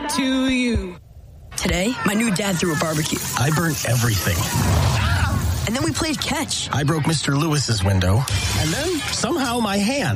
to you. Today, my new dad threw a barbecue. I burnt everything. And then we played catch. I broke Mr. Lewis's window. And then, somehow, my hand.